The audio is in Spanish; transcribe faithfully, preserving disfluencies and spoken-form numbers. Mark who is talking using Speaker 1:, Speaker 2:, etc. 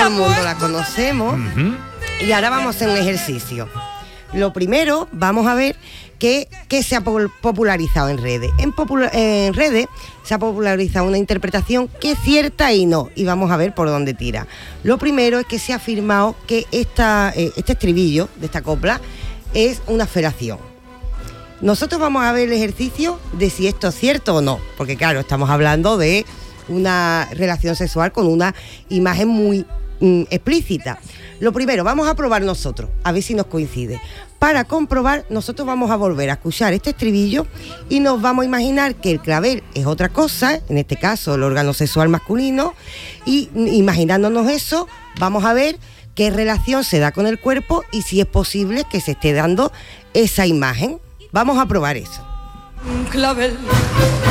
Speaker 1: todo el mundo la conocemos.
Speaker 2: Uh-huh.
Speaker 1: Y ahora vamos a hacer un ejercicio. Lo primero, vamos a ver qué, qué se ha popularizado en redes. En, popula- en redes se ha popularizado una interpretación que es cierta y no. Y vamos a ver por dónde tira. Lo primero es que se ha afirmado que esta, eh, este estribillo de esta copla es una felación. Nosotros vamos a ver el ejercicio de si esto es cierto o no. Porque claro, estamos hablando de una relación sexual con una imagen muy mm, explícita. Lo primero, vamos a probar nosotros, a ver si nos coincide. Para comprobar, nosotros vamos a volver a escuchar este estribillo y nos vamos a imaginar que el clavel es otra cosa, en este caso el órgano sexual masculino, y imaginándonos eso, vamos a ver qué relación se da con el cuerpo y si es posible que se esté dando esa imagen. Vamos a probar eso.
Speaker 3: Un clavel